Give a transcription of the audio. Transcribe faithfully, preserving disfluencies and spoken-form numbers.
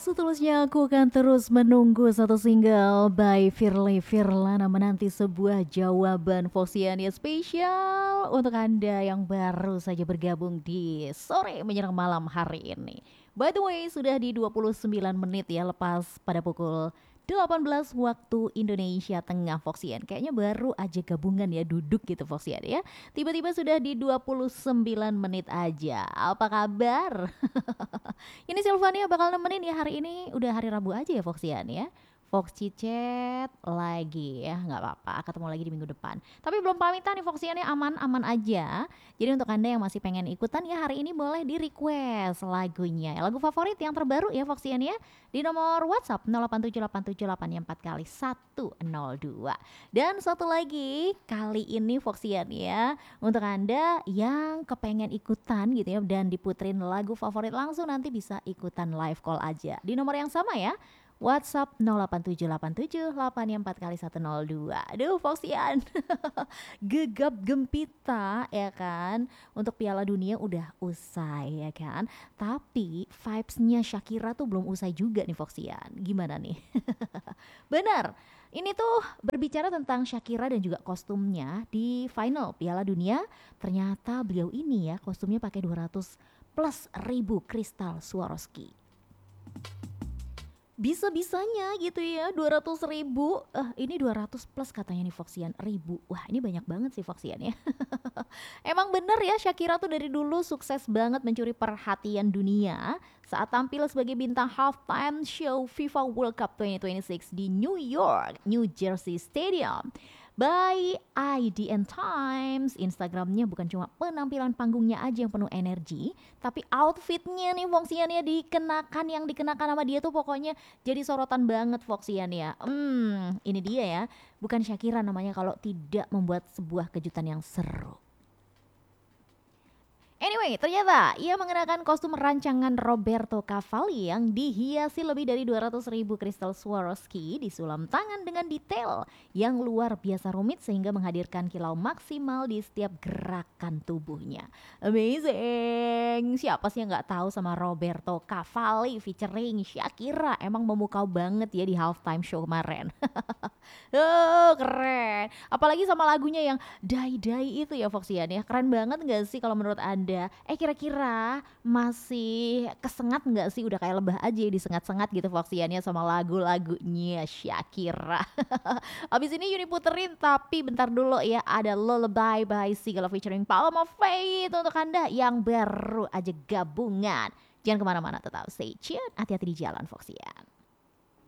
Seterusnya aku akan terus menunggu satu single by Firly Firlana menanti sebuah jawaban Voxiania spesial untuk Anda yang baru saja bergabung di sore menjelang malam hari ini. By the way, sudah di dua puluh sembilan menit ya lepas pada pukul delapan belas waktu Indonesia Tengah Voxian. Kayaknya baru aja gabungan ya duduk gitu Voxian ya. Tiba-tiba sudah di dua puluh sembilan menit aja. Apa kabar? Ini Silvania bakal nemenin ya hari ini. Udah hari Rabu aja ya Foxian ya. Fox Cicet lagi ya, nggak apa-apa, ketemu lagi di minggu depan. Tapi belum pamitan nih Foxiannya, aman-aman aja. Jadi untuk Anda yang masih pengen ikutan ya hari ini boleh di request lagunya. Lagu favorit yang terbaru ya Foxian ya. Di nomor WhatsApp nol delapan tujuh delapan tujuh delapan empat kali satu nol dua. Dan satu lagi, kali ini Foxian ya, untuk Anda yang kepengen ikutan gitu ya dan diputerin lagu favorit langsung nanti bisa ikutan live call aja. Di nomor yang sama ya. WhatsApp nol delapan tujuh delapan tujuh delapan empat kali satu nol dua. Aduh Foxian. Gegap gempita ya kan. Untuk Piala Dunia udah usai ya kan. Tapi vibes-nya Shakira tuh belum usai juga nih Foxian. Gimana nih? Benar. Ini tuh berbicara tentang Shakira dan juga kostumnya di final Piala Dunia. Ternyata beliau ini ya kostumnya pakai dua ratus plus ribu kristal Swarovski. Bisa-bisanya gitu ya dua ratus ribu. Eh, ini dua ratus plus katanya nih Foxian ribu. Wah ini banyak banget sih Foxian ya. Emang bener ya Shakira tuh dari dulu sukses banget mencuri perhatian dunia saat tampil sebagai bintang halftime show FIFA World Cup dua ribu dua puluh enam di New York, New Jersey Stadium. By I D N Times, Instagramnya bukan cuma penampilan panggungnya aja yang penuh energi, tapi outfitnya nih Foxian ya dikenakan, yang dikenakan sama dia tuh pokoknya jadi sorotan banget Foxian ya. Hmm, ini dia ya, bukan Shakira namanya kalau tidak membuat sebuah kejutan yang seru. Anyway, ternyata ia mengenakan kostum rancangan Roberto Cavalli yang dihiasi lebih dari dua ratus ribu kristal Swarovski disulam tangan dengan detail yang luar biasa rumit sehingga menghadirkan kilau maksimal di setiap gerakan tubuhnya. Amazing! Siapa sih yang gak tahu sama Roberto Cavalli featuring Shakira? Emang memukau banget ya di halftime show kemarin. Oh, keren. Apalagi sama lagunya yang Dai-Dai itu ya Foxian ya. Keren banget gak sih kalau menurut Anda? Eh kira-kira masih kesengat gak sih? Udah kayak lebah aja ya disengat-sengat gitu Foxian ya sama lagu-lagunya Shakira. Abis ini Yuni puterin, tapi bentar dulu ya, ada Lullaby by Sigala featuring Palma Faith untuk Anda yang baru aja gabungan. Jangan kemana-mana, tetap stay tune, hati-hati di jalan Foxian.